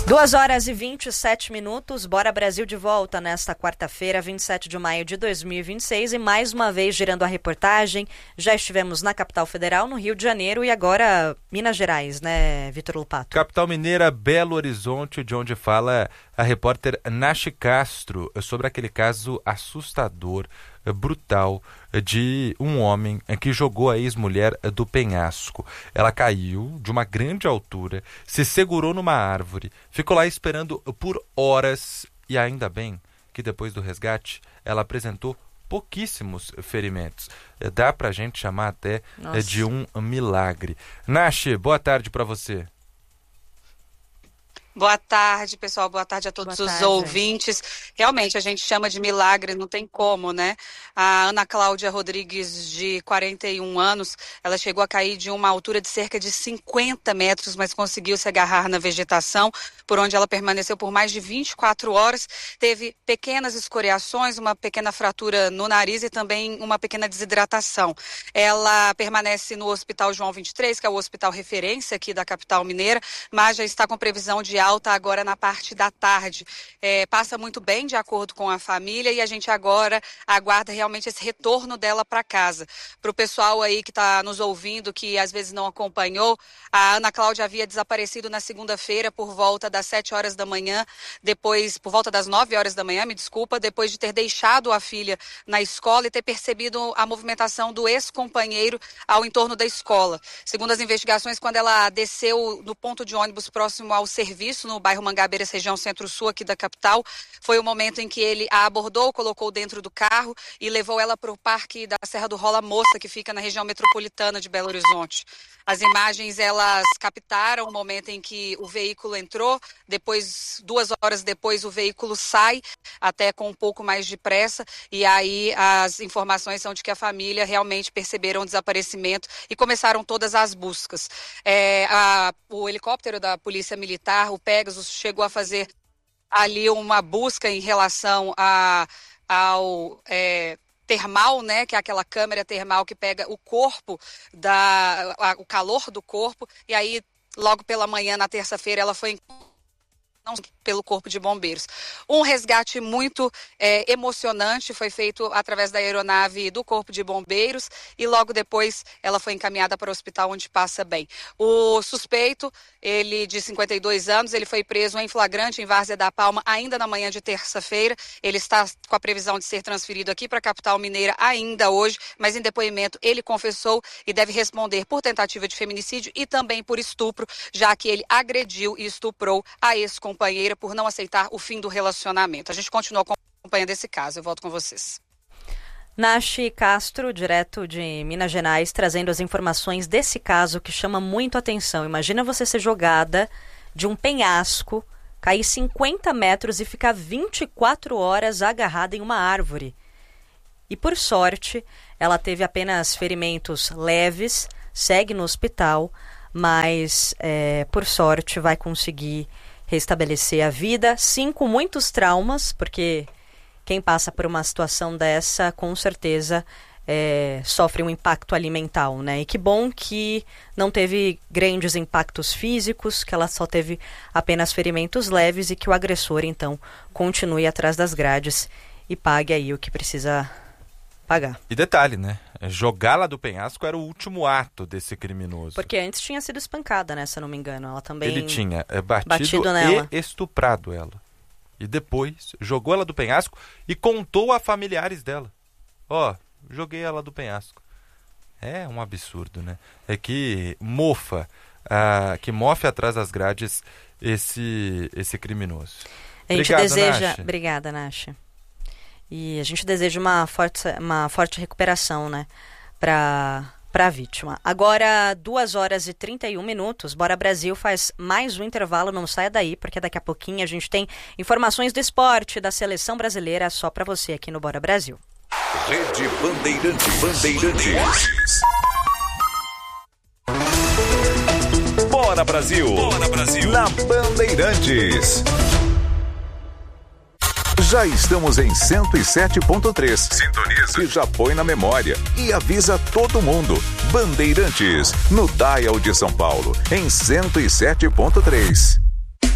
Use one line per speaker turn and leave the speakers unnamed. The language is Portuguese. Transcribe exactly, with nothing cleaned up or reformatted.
duas horas e vinte e sete minutos, Bora Brasil de volta nesta quarta-feira, vinte e sete de maio de dois mil e vinte e seis, e mais uma vez girando a reportagem. Já estivemos na capital federal, no Rio de Janeiro, e agora Minas Gerais, né, Vitor Lupato?
Capital mineira, Belo Horizonte, de onde fala a repórter Nashi Castro sobre aquele caso assustador, brutal, de um homem que jogou a ex-mulher do penhasco. Ela caiu de uma grande altura, se segurou numa árvore, ficou lá esperando por horas e ainda bem que depois do resgate ela apresentou pouquíssimos ferimentos. Dá pra gente chamar até Nossa. de um milagre. Nashi, boa tarde pra você.
Boa tarde, pessoal. Boa tarde a todos Boa os tarde. ouvintes. Realmente, a gente chama de milagre, não tem como, né? A Ana Cláudia Rodrigues, de quarenta e um anos, ela chegou a cair de uma altura de cerca de cinquenta metros, mas conseguiu se agarrar na vegetação, por onde ela permaneceu por mais de vinte e quatro horas. Teve pequenas escoriações, uma pequena fratura no nariz e também uma pequena desidratação. Ela permanece no Hospital João vinte e três, que é o hospital referência aqui da capital mineira, mas já está com previsão de alta agora na parte da tarde. É, passa muito bem de acordo com a família e a gente agora aguarda realmente esse retorno dela para casa. Para o pessoal aí que está nos ouvindo, que às vezes não acompanhou, a Ana Cláudia havia desaparecido na segunda-feira por volta das sete horas da manhã, depois, por volta das nove horas da manhã, me desculpa, depois de ter deixado a filha na escola e ter percebido a movimentação do ex-companheiro ao entorno da escola. Segundo as investigações, quando ela desceu no ponto de ônibus próximo ao serviço, no bairro Mangabeiras, região centro-sul aqui da capital, foi o momento em que ele a abordou, colocou dentro do carro e levou ela para o parque da Serra do Rola Moça, que fica na região metropolitana de Belo Horizonte. As imagens, elas captaram o momento em que o veículo entrou, depois, duas horas depois, o veículo sai, até com um pouco mais de pressa, e aí as informações são de que a família realmente perceberam o desaparecimento e começaram todas as buscas. É, a, o helicóptero da Polícia Militar, o Pegasus, chegou a fazer ali uma busca em relação a, ao é, termal, né, que é aquela câmera termal que pega o corpo, da, a, o calor do corpo, e aí logo pela manhã, na terça-feira, ela foi pelo Corpo de Bombeiros. Um resgate muito é, emocionante foi feito através da aeronave do Corpo de Bombeiros e logo depois ela foi encaminhada para o hospital onde passa bem. O suspeito, ele de cinquenta e dois anos, ele foi preso em flagrante em Várzea da Palma ainda na manhã de terça-feira. Ele está com a previsão de ser transferido aqui para a capital mineira ainda hoje, mas em depoimento ele confessou e deve responder por tentativa de feminicídio e também por estupro, já que ele agrediu e estuprou a ex-companheira companheira por não aceitar o fim do relacionamento. A gente continua acompanhando esse caso. Eu volto com vocês.
Nashi Castro, direto de Minas Gerais, trazendo as informações desse caso que chama muito atenção. Imagina você ser jogada de um penhasco, cair cinquenta metros e ficar vinte e quatro horas agarrada em uma árvore. E por sorte, ela teve apenas ferimentos leves, segue no hospital, mas é, por sorte vai conseguir restabelecer a vida, sim, com muitos traumas, porque quem passa por uma situação dessa, com certeza, é, sofre um impacto alimentar, né? E que bom que não teve grandes impactos físicos, que ela só teve apenas ferimentos leves e que o agressor, então, continue atrás das grades e pague aí o que precisa pagar.
E detalhe, né? Jogá-la do penhasco era o último ato desse criminoso.
Porque antes tinha sido espancada, né? Se eu não me engano. Ela também
Ele tinha é, batido,
batido nela.
E estuprado ela. E depois jogou ela do penhasco e contou a familiares dela. Ó, oh, joguei ela do penhasco. É um absurdo, né? É que mofa, ah, que mofe atrás das grades esse, esse criminoso.
A gente
Obrigado,
deseja...
Nashi.
Obrigada, Nashi. E a gente deseja uma forte, uma forte recuperação, né, para a vítima. Agora, duas horas e trinta e um minutos, Bora Brasil faz mais um intervalo, não saia daí, porque daqui a pouquinho a gente tem informações do esporte, da seleção brasileira, só para você aqui no Bora Brasil.
Rede Bandeirantes. Bandeirantes. Bora Brasil. Bora Brasil. Na Bandeirantes. Já estamos em cento e sete ponto três. Sintoniza. E já põe na memória. E avisa todo mundo. Bandeirantes, no Dial de São Paulo, em cento e sete ponto três.